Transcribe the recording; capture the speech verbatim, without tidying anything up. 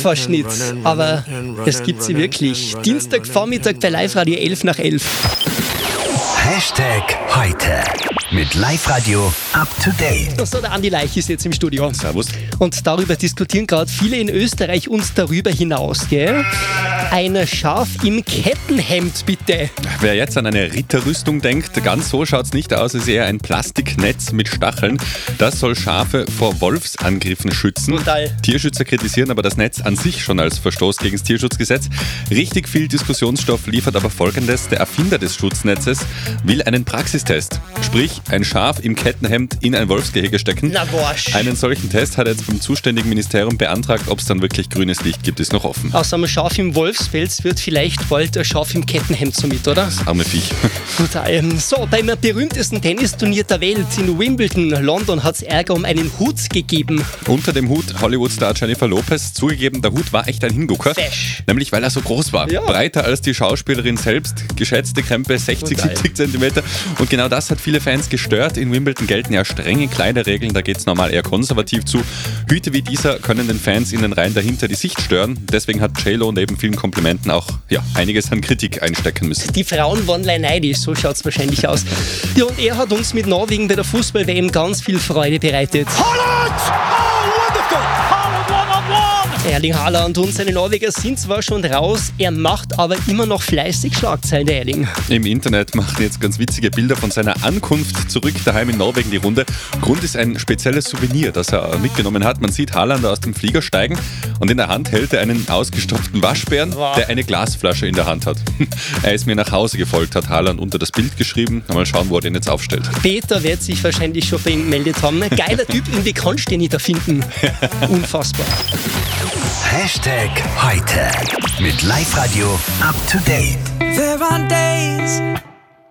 Live-Verschnitt, aber es gibt sie wirklich. Dienstagvormittag bei Live-Radio elf nach elf. Hashtag heute mit Live-Radio up to date. So, der Andi Leich ist jetzt im Studio. Servus. Und darüber diskutieren gerade viele in Österreich und darüber hinaus, gell? Ein Schaf im Kettenhemd, bitte. Wer jetzt an eine Ritterrüstung denkt, ganz so schaut es nicht aus, es ist eher ein Plastiknetz mit Stacheln. Das soll Schafe vor Wolfsangriffen schützen. Total. Tierschützer kritisieren aber das Netz an sich schon als Verstoß gegen das Tierschutzgesetz. Richtig viel Diskussionsstoff liefert aber Folgendes: Der Erfinder des Schutznetzes will einen Praxistest. Sprich, ein Schaf im Kettenhemd in ein Wolfsgehege stecken. Na warsch. Einen solchen Test hat er jetzt beim zuständigen Ministerium beantragt. Ob es dann wirklich grünes Licht gibt, ist noch offen. Aus einem Schaf im Wolfspelz wird vielleicht bald ein Schaf im Kettenhemd so mit, oder? Das arme Viech. Total. So, beim berühmtesten Tennisturnier der Welt in Wimbledon, London, hat es Ärger um einen Hut gegeben. Unter dem Hut Hollywood-Star Jennifer Lopez. Zugegeben, der Hut war echt ein Hingucker. Fesch. Nämlich, weil er so groß war. Ja. Breiter als die Schauspielerin selbst. Geschätzte Krempe sechzig, Total. siebzig Zentimeter. Und genau das hat viele Fans gestört. In Wimbledon gelten ja strenge Kleiderregeln. Da geht es normal eher konservativ zu. Hüte wie dieser können den Fans in den Reihen dahinter die Sicht stören. Deswegen hat J-Lo neben vielen Komplimenten auch ja, einiges an Kritik einstecken müssen. Die Frauen waren leider neidisch, so schaut es wahrscheinlich aus. Ja, und er hat uns mit Norwegen bei der Fußball-W M ganz viel Freude bereitet. Haaland! Oh, wonderful! Haaland one on one! Erling Haaland und seine Norweger sind zwar schon raus, er macht aber immer noch fleißig Schlagzeilen, der Erling. Im Internet machen jetzt ganz witzige Bilder von seiner Ankunft zurück daheim in Norwegen die Runde. Grund ist ein spezielles Souvenir, das er mitgenommen hat. Man sieht Haaland aus dem Flieger steigen und in der Hand hält er einen ausgestopften Waschbären, Wow. der eine Glasflasche in der Hand hat. Er ist mir nach Hause gefolgt, hat Haaland unter das Bild geschrieben. Mal schauen, wo er den jetzt aufstellt. Peter wird sich wahrscheinlich schon bei ihm gemeldet haben. Geiler Typ, irgendwie kannst du den nicht erfinden. Unfassbar. Hashtag heute mit Live-Radio up to date. There are days